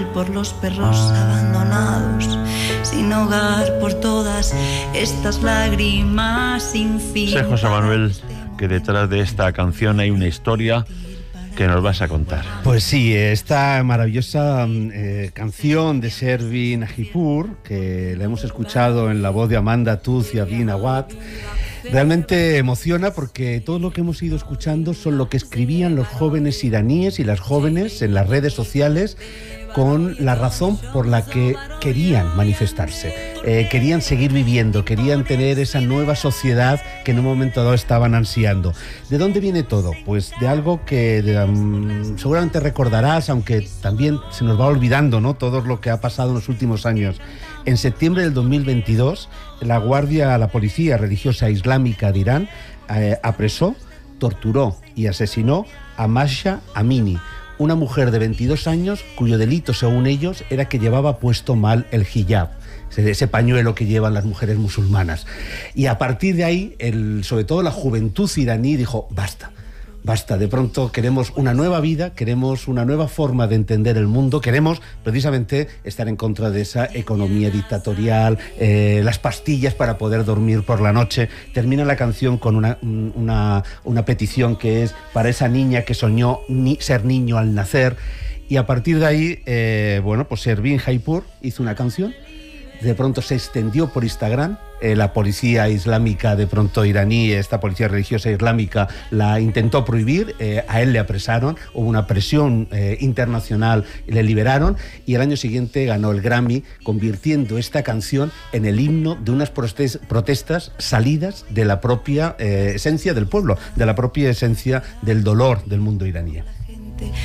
por los perros abandonados, sin hogar, por todas estas lágrimas sin fin. Sé, José Manuel, que detrás de esta canción hay una historia que nos vas a contar. Pues sí, esta maravillosa canción de Shervin Jaipur, que la hemos escuchado en la voz de Amanda Tooth y Adin Awad, realmente emociona porque todo lo que hemos ido escuchando son lo que escribían los jóvenes iraníes y las jóvenes en las redes sociales con la razón por la que querían manifestarse, querían seguir viviendo, querían tener esa nueva sociedad que en un momento dado estaban ansiando. ¿De dónde viene todo? Pues de algo que seguramente recordarás, aunque también se nos va olvidando, ¿no?, todo lo que ha pasado en los últimos años. En septiembre del 2022, la policía religiosa islámica de Irán apresó, torturó y asesinó a Mahsa Amini, una mujer de 22 años cuyo delito, según ellos, era que llevaba puesto mal el hijab, ese pañuelo que llevan las mujeres musulmanas. Y a partir de ahí, sobre todo la juventud iraní dijo, basta, de pronto queremos una nueva vida, queremos una nueva forma de entender el mundo, queremos precisamente estar en contra de esa economía dictatorial, las pastillas para poder dormir por la noche. Termina la canción con una petición que es para esa niña que soñó ser niño al nacer, y a partir de ahí, pues Shervin Jaipur hizo una canción, de pronto se extendió por Instagram. La policía islámica de pronto iraní, esta policía religiosa islámica, la intentó prohibir, a él le apresaron, hubo una presión internacional, le liberaron, y el año siguiente ganó el Grammy, convirtiendo esta canción en el himno de unas protestas salidas de la propia esencia del pueblo, de la propia esencia del dolor del mundo iraní.